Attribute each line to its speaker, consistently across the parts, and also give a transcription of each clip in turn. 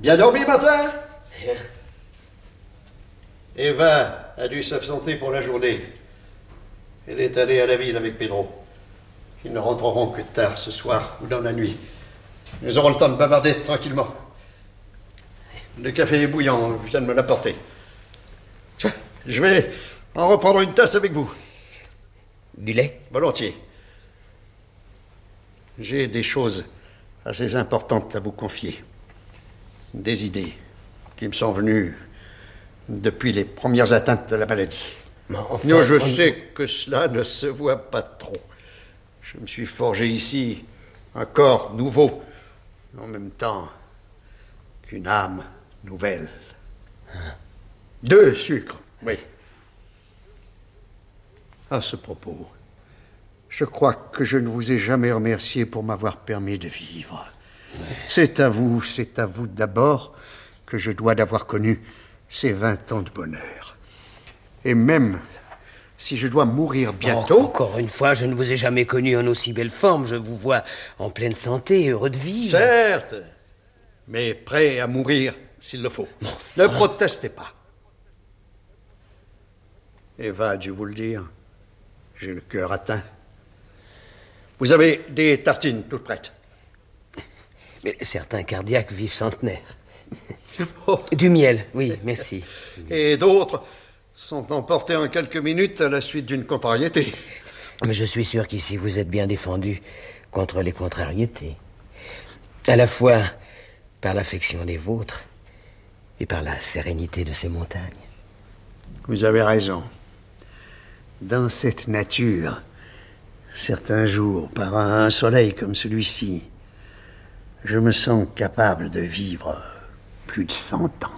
Speaker 1: Bien dormi, Martin? Eva a dû s'absenter pour la journée. Elle est allée à la ville avec Pedro. Ils ne rentreront que tard ce soir ou dans la nuit. Nous aurons le temps de bavarder tranquillement. Le café est bouillant, je viens de me l'apporter. Tiens, je vais en reprendre une tasse avec vous.
Speaker 2: Du lait?
Speaker 1: Volontiers. J'ai des choses assez importantes à vous confier. Des idées qui me sont venues depuis les premières atteintes de la maladie.
Speaker 2: Enfin,
Speaker 1: Je sais que cela ne se voit pas trop. Je me suis forgé ici un corps nouveau, en même temps qu'une âme nouvelle. 2 sucres, oui. À ce propos, je crois que je ne vous ai jamais remercié pour m'avoir permis de vivre. C'est à vous d'abord que je dois d'avoir connu ces 20 ans de bonheur. Et même si je dois mourir bientôt...
Speaker 2: Encore une fois, je ne vous ai jamais connu en aussi belle forme. Je vous vois en pleine santé, heureux de vivre.
Speaker 1: Certes, mais prêt à mourir s'il le faut.
Speaker 2: Enfin...
Speaker 1: Ne protestez pas. Eva a dû vous le dire. J'ai le cœur atteint. Vous avez des tartines toutes prêtes.
Speaker 2: Mais certains cardiaques vivent centenaires. Du miel, oui, merci.
Speaker 1: Et d'autres sont emportés en quelques minutes à la suite d'une contrariété.
Speaker 2: Mais je suis sûr qu'ici vous êtes bien défendu contre les contrariétés. À la fois par l'affection des vôtres et par la sérénité de ces montagnes.
Speaker 1: Vous avez raison. Dans cette nature, certains jours, par un soleil comme celui-ci, je me sens capable de vivre plus de 100 ans.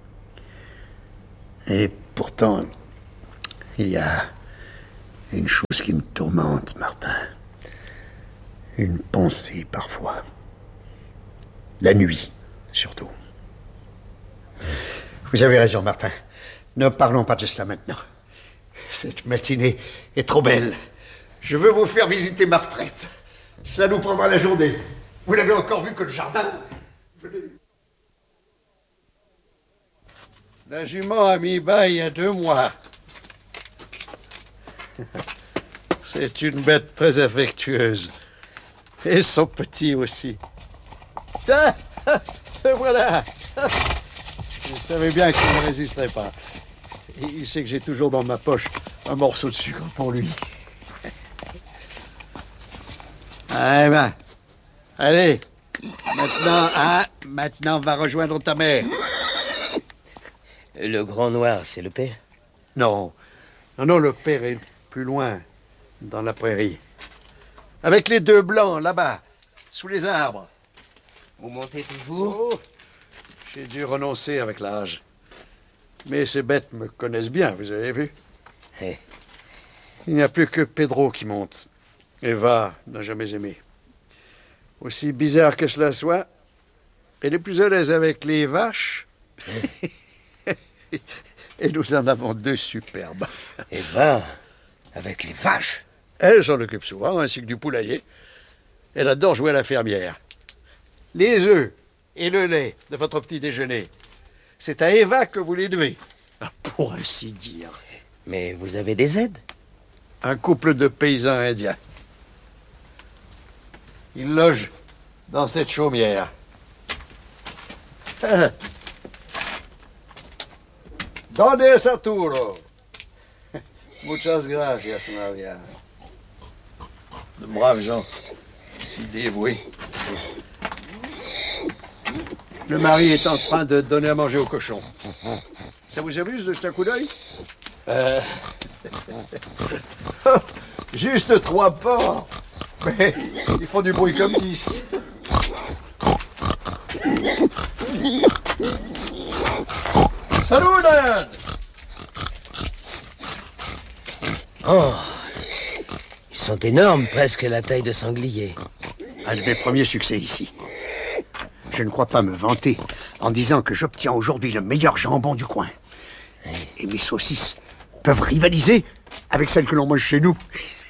Speaker 1: Et pourtant, il y a une chose qui me tourmente, Martin. Une pensée, parfois. La nuit, surtout. Vous avez raison, Martin. Ne parlons pas de cela maintenant. Cette matinée est trop belle. Je veux vous faire visiter ma retraite. Cela nous prendra la journée. Vous n'avez encore vu que le jardin. La jument a mis bas il y a 2 mois. C'est une bête très affectueuse. Et son petit aussi. Tiens, le voilà. Je savais bien qu'il ne résisterait pas. Il sait que j'ai toujours dans ma poche un morceau de sucre pour lui. Eh ben, allez, maintenant va rejoindre ta mère.
Speaker 2: Le grand noir, c'est le père?
Speaker 1: Non, le père est plus loin, dans la prairie. Avec les 2 blancs, là-bas, sous les arbres.
Speaker 2: Vous montez toujours?
Speaker 1: Oh, j'ai dû renoncer avec l'âge. Mais ces bêtes me connaissent bien, vous avez vu?
Speaker 2: Hey.
Speaker 1: Il n'y a plus que Pedro qui monte. Eva n'a jamais aimé. Aussi bizarre que cela soit, elle est plus à l'aise avec les vaches. Et nous en avons 2 superbes.
Speaker 2: Eva, avec les vaches?
Speaker 1: Elle s'en occupe souvent, ainsi que du poulailler. Elle adore jouer à la fermière. Les œufs et le lait de votre petit déjeuner, c'est à Eva que vous les devez, pour ainsi dire.
Speaker 2: Mais vous avez des aides?
Speaker 1: Un couple de paysans indiens. Ils logent dans cette chaumière. Donde Arturo. Muchas gracias, Maria. De braves gens, si dévoués. Le mari est en train de donner à manger aux cochons. Ça vous amuse de jeter un coup d'œil? Juste 3 porcs. Mais ils font du bruit comme 10. Salut, Dad!
Speaker 2: Oh, ils sont énormes, presque la taille de sanglier.
Speaker 1: Un de mes premiers succès ici. Je ne crois pas me vanter en disant que j'obtiens aujourd'hui le meilleur jambon du coin. Et mes saucisses peuvent rivaliser avec celles que l'on mange chez nous.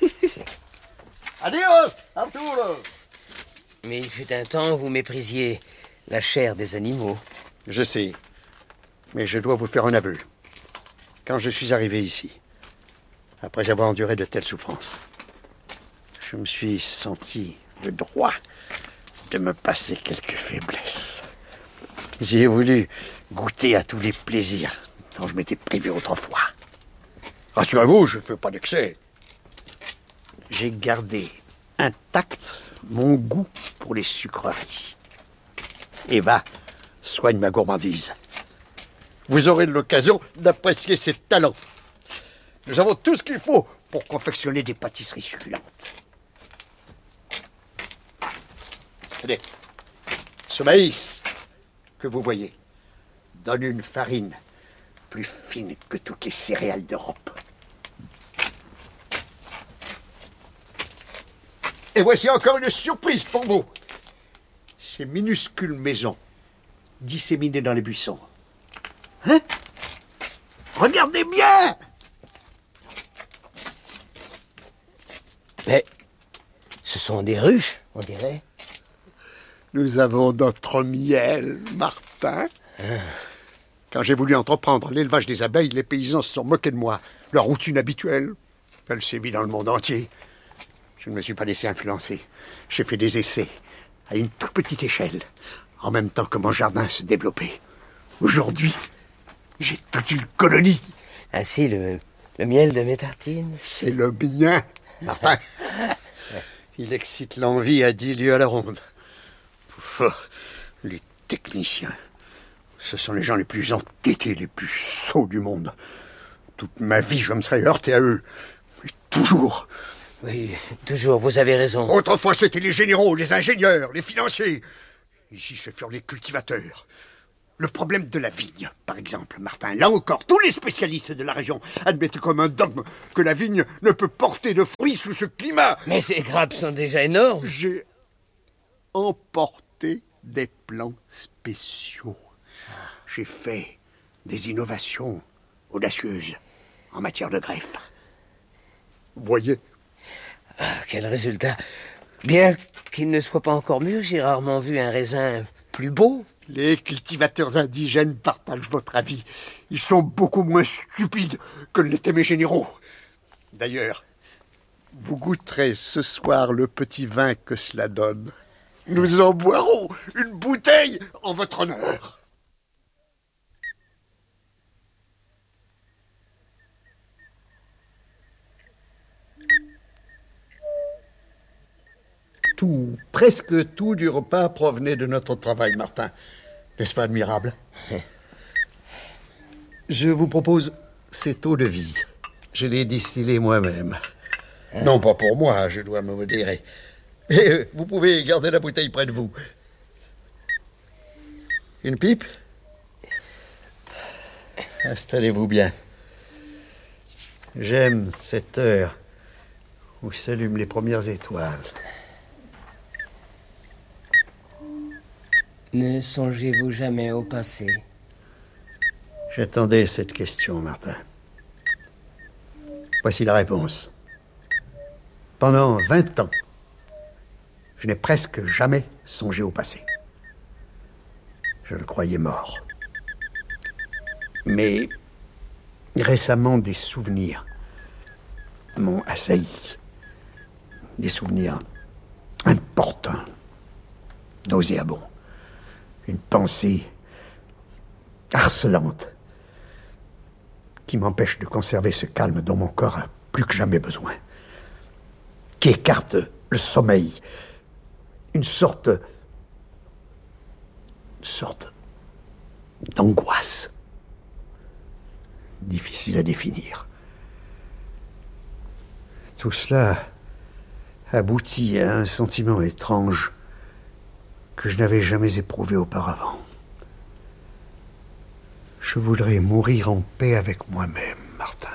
Speaker 1: Adios, Arturo!
Speaker 2: Mais il fut un temps où vous méprisiez la chair des animaux.
Speaker 1: Je sais, mais je dois vous faire un aveu. Quand je suis arrivé ici, après avoir enduré de telles souffrances, je me suis senti le droit de me passer quelques faiblesses. J'ai voulu goûter à tous les plaisirs dont je m'étais privé autrefois. Rassurez-vous, je ne fais pas d'excès. J'ai gardé intact mon goût pour les sucreries. Eva soigne ma gourmandise. Vous aurez l'occasion d'apprécier ses talents. Nous avons tout ce qu'il faut pour confectionner des pâtisseries succulentes. Tenez, ce maïs que vous voyez donne une farine plus fine que toutes les céréales d'Europe. Et voici encore une surprise pour vous. Ces minuscules maisons disséminées dans les buissons. Hein? Regardez bien!
Speaker 2: Mais ce sont des ruches, on dirait.
Speaker 1: Nous avons notre miel, Martin. Quand j'ai voulu entreprendre l'élevage des abeilles, les paysans se sont moqués de moi. Leur routine habituelle, elle sévit dans le monde entier. Je ne me suis pas laissé influencer. J'ai fait des essais, à une toute petite échelle, en même temps que mon jardin se développait. Aujourd'hui, j'ai toute une colonie.
Speaker 2: Ainsi, le miel de mes tartines.
Speaker 1: C'est le mien, Martin. Il excite l'envie à 10 lieues à la ronde. Les techniciens, ce sont les gens les plus entêtés, les plus sots du monde. Toute ma vie, je me serais heurté à eux. Et toujours.
Speaker 2: Oui, toujours, vous avez raison.
Speaker 1: Autrefois, c'était les généraux, les ingénieurs, les financiers. Ici, ce furent les cultivateurs. Le problème de la vigne, par exemple, Martin. Là encore, tous les spécialistes de la région admettaient comme un dogme que la vigne ne peut porter de fruits sous ce climat.
Speaker 2: Mais ces grappes sont déjà énormes.
Speaker 1: J'ai emporté des plans spéciaux. J'ai fait des innovations audacieuses en matière de greffe. Vous voyez?
Speaker 2: Ah, quel résultat. Bien qu'il ne soit pas encore mûr, j'ai rarement vu un raisin plus beau.
Speaker 1: Les cultivateurs indigènes partagent votre avis. Ils sont beaucoup moins stupides que l'étaient mes généraux. D'ailleurs, vous goûterez ce soir le petit vin que cela donne. Nous en boirons une bouteille en votre honneur. Tout, presque tout du repas provenait de notre travail, Martin. N'est-ce pas admirable? Je vous propose cette eau de vie. Je l'ai distillée moi-même. Non pas pour moi, je dois me modérer. Mais vous pouvez garder la bouteille près de vous. Une pipe? Installez-vous bien. J'aime cette heure où s'allument les premières étoiles.
Speaker 2: Ne songez-vous jamais au passé?
Speaker 1: J'attendais cette question, Martin. Voici la réponse. Pendant 20 ans, je n'ai presque jamais songé au passé. Je le croyais mort. Mais récemment, des souvenirs m'ont assailli. Des souvenirs importants, nauséabonds. Une pensée harcelante qui m'empêche de conserver ce calme dont mon corps a plus que jamais besoin, qui écarte le sommeil, une sorte d'angoisse difficile à définir. Tout cela aboutit à un sentiment étrange que je n'avais jamais éprouvé auparavant. Je voudrais mourir en paix avec moi-même, Martin.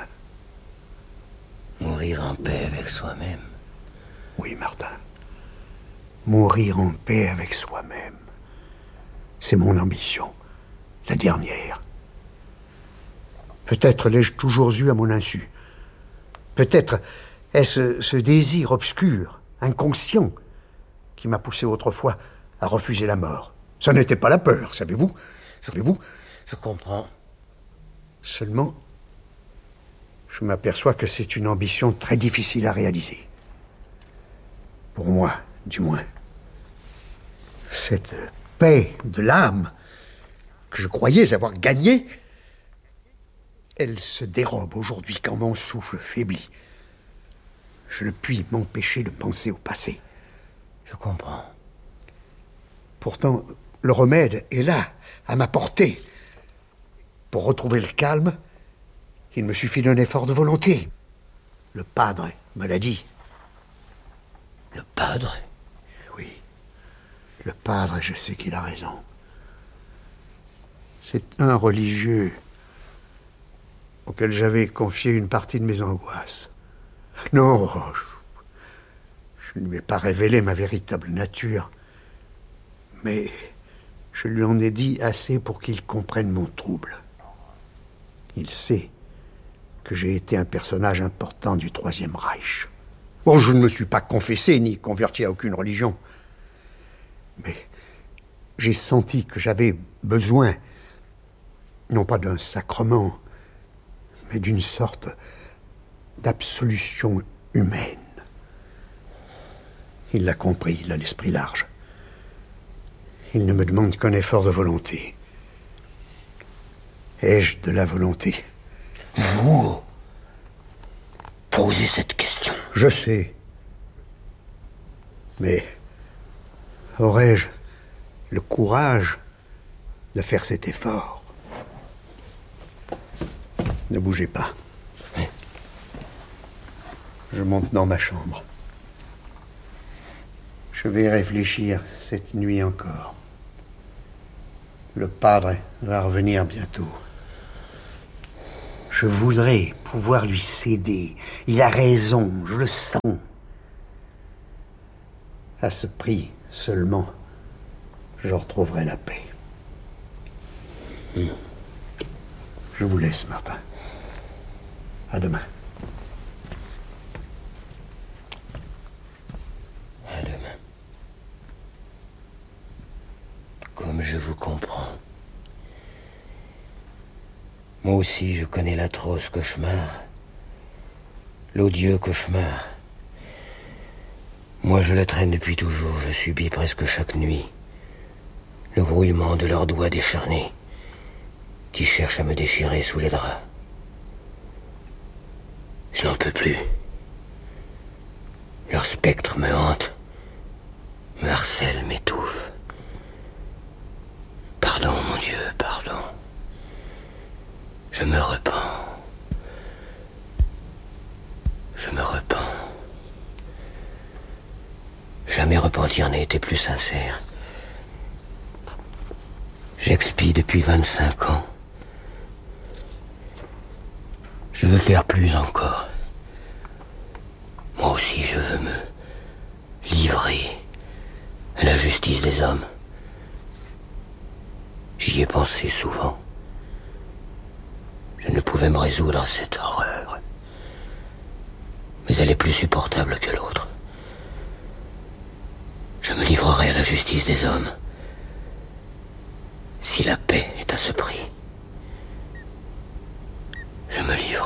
Speaker 2: Mourir en paix avec soi-même.
Speaker 1: Oui, Martin. Mourir en paix avec soi-même. C'est mon ambition, la dernière. Peut-être l'ai-je toujours eu à mon insu. Peut-être est-ce ce désir obscur, inconscient, qui m'a poussé autrefois à refuser la mort. Ce n'était pas la peur, savez-vous. Savez-vous?
Speaker 2: Je comprends.
Speaker 1: Seulement, je m'aperçois que c'est une ambition très difficile à réaliser. Pour moi, du moins. Cette paix de l'âme que je croyais avoir gagnée, elle se dérobe aujourd'hui quand mon souffle faiblit. Je ne puis m'empêcher de penser au passé.
Speaker 2: Je comprends.
Speaker 1: Pourtant, le remède est là, à ma portée. Pour retrouver le calme, il me suffit d'un effort de volonté. Le padre me l'a dit.
Speaker 2: Le padre?
Speaker 1: Oui, le padre, je sais qu'il a raison. C'est un religieux auquel j'avais confié une partie de mes angoisses. Non, je ne lui ai pas révélé ma véritable nature, mais je lui en ai dit assez pour qu'il comprenne mon trouble. Il sait que j'ai été un personnage important du Troisième Reich. Bon, je ne me suis pas confessé ni converti à aucune religion, mais j'ai senti que j'avais besoin, non pas d'un sacrement, mais d'une sorte d'absolution humaine. Il l'a compris, il a l'esprit large. Il ne me demande qu'un effort de volonté. Ai-je de la volonté?
Speaker 2: Vous posez cette question.
Speaker 1: Je sais. Mais aurais-je le courage de faire cet effort? Ne bougez pas.
Speaker 2: Oui.
Speaker 1: Je monte dans ma chambre. Je vais réfléchir cette nuit encore. Le padre va revenir bientôt. Je voudrais pouvoir lui céder. Il a raison, je le sens. À ce prix seulement, je retrouverai la paix. Je vous laisse, Martin. À demain.
Speaker 2: À demain. Comme je vous comprends. Moi aussi, je connais l'atroce cauchemar, l'odieux cauchemar. Moi, je le traîne depuis toujours. Je subis presque chaque nuit le grouillement de leurs doigts décharnés qui cherchent à me déchirer sous les draps. Je n'en peux plus. Leur spectre me hante, me harcèle, m'étouffe. Pardon, mon Dieu, pardon. Je me repens. Je me repens. Jamais repentir n'a été plus sincère. J'expie depuis 25 ans. Je veux faire plus encore. Moi aussi, je veux me livrer à la justice des hommes. J'y ai pensé souvent. Je ne pouvais me résoudre à cette horreur. Mais elle est plus supportable que l'autre. Je me livrerai à la justice des hommes. Si la paix est à ce prix, je me livre.